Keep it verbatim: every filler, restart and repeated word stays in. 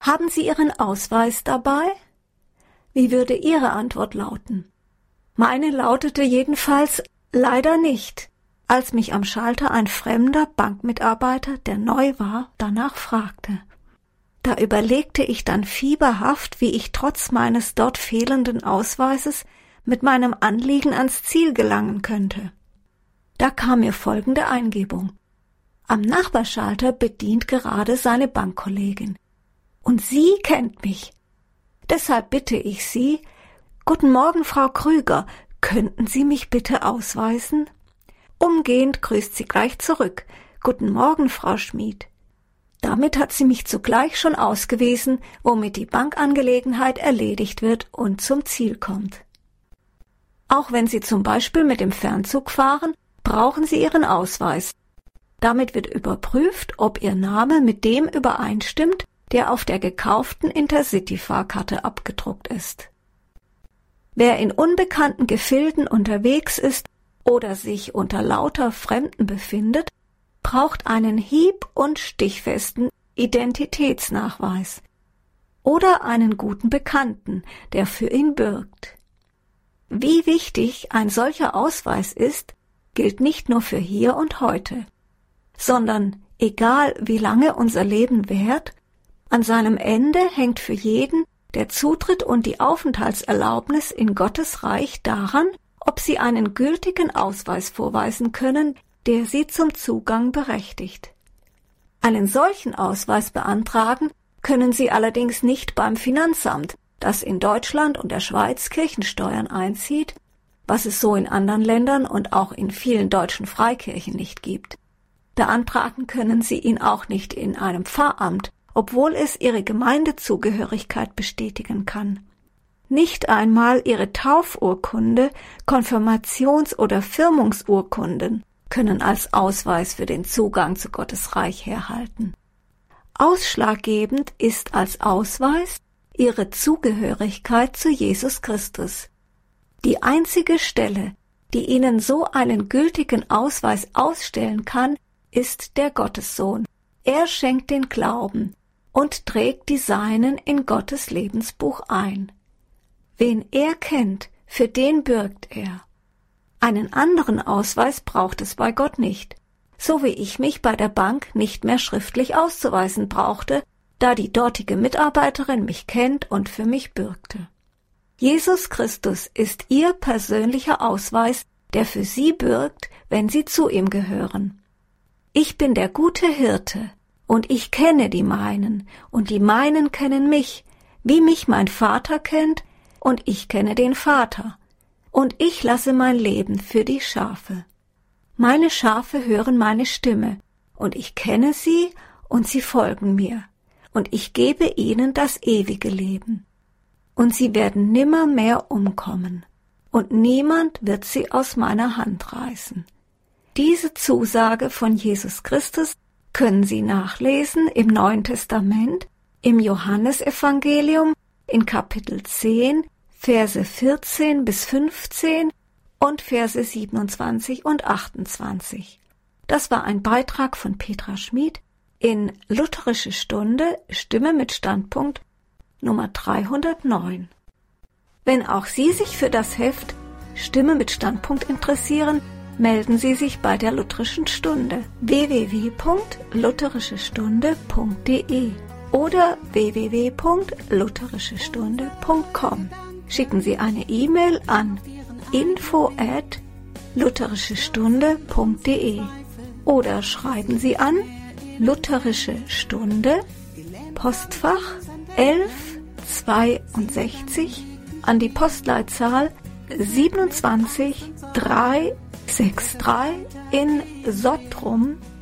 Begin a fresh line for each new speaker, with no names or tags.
Haben Sie Ihren Ausweis dabei? Wie würde Ihre Antwort lauten? Meine lautete jedenfalls leider nicht, als mich am Schalter ein fremder Bankmitarbeiter, der neu war, danach fragte. Da überlegte ich dann fieberhaft, wie ich trotz meines dort fehlenden Ausweises mit meinem Anliegen ans Ziel gelangen könnte. Da kam mir folgende Eingebung. Am Nachbarschalter bedient gerade seine Bankkollegin. Und sie kennt mich. Deshalb bitte ich Sie, »Guten Morgen, Frau Krüger, könnten Sie mich bitte ausweisen?« Umgehend grüßt sie gleich zurück. »Guten Morgen, Frau Schmid.« Damit hat sie mich zugleich schon ausgewiesen, womit die Bankangelegenheit erledigt wird und zum Ziel kommt. Auch wenn Sie zum Beispiel mit dem Fernzug fahren, brauchen Sie Ihren Ausweis. Damit wird überprüft, ob Ihr Name mit dem übereinstimmt, der auf der gekauften Intercity-Fahrkarte abgedruckt ist. Wer in unbekannten Gefilden unterwegs ist oder sich unter lauter Fremden befindet, braucht einen hieb- und stichfesten Identitätsnachweis oder einen guten Bekannten, der für ihn bürgt. Wie wichtig ein solcher Ausweis ist, gilt nicht nur für hier und heute, sondern egal wie lange unser Leben währt, an seinem Ende hängt für jeden der Zutritt und die Aufenthaltserlaubnis in Gottes Reich daran, ob sie einen gültigen Ausweis vorweisen können, der sie zum Zugang berechtigt. Einen solchen Ausweis beantragen können Sie allerdings nicht beim Finanzamt, das in Deutschland und der Schweiz Kirchensteuern einzieht, was es so in anderen Ländern und auch in vielen deutschen Freikirchen nicht gibt. Beantragen können Sie ihn auch nicht in einem Pfarramt, obwohl es Ihre Gemeindezugehörigkeit bestätigen kann. Nicht einmal Ihre Taufurkunde, Konfirmations- oder Firmungsurkunden können als Ausweis für den Zugang zu Gottes Reich herhalten. Ausschlaggebend ist als Ausweis Ihre Zugehörigkeit zu Jesus Christus. Die einzige Stelle, die Ihnen so einen gültigen Ausweis ausstellen kann, ist der Gottessohn. Er schenkt den Glauben und trägt die Seinen in Gottes Lebensbuch ein. Wen er kennt, für den bürgt er. Einen anderen Ausweis braucht es bei Gott nicht, so wie ich mich bei der Bank nicht mehr schriftlich auszuweisen brauchte, da die dortige Mitarbeiterin mich kennt und für mich bürgte. Jesus Christus ist Ihr persönlicher Ausweis, der für Sie bürgt, wenn Sie zu ihm gehören. Ich bin der gute Hirte, und ich kenne die meinen, und die meinen kennen mich, wie mich mein Vater kennt, und ich kenne den Vater, und ich lasse mein Leben für die Schafe. Meine Schafe hören meine Stimme, und ich kenne sie, und sie folgen mir, und ich gebe ihnen das ewige Leben. Und sie werden nimmermehr umkommen, und niemand wird sie aus meiner Hand reißen. Diese Zusage von Jesus Christus können Sie nachlesen im Neuen Testament, im Johannesevangelium, in Kapitel zehn, Verse vierzehn bis fünfzehn und Verse siebenundzwanzig und achtundzwanzig. Das war ein Beitrag von Petra Schmid in Lutherische Stunde, Stimme mit Standpunkt Nummer dreihundertneun. Wenn auch Sie sich für das Heft Stimme mit Standpunkt interessieren, melden Sie sich bei der Lutherischen Stunde w w w punkt lutherische stunde punkt d e oder w w w punkt lutherische stunde punkt com. Schicken Sie eine E-Mail an info at lutherische stunde punkt d e oder schreiben Sie an Lutherische Stunde, Postfach elf zweiundsechzig an die Postleitzahl siebenundzwanzig dreihundertdrei in Sottrum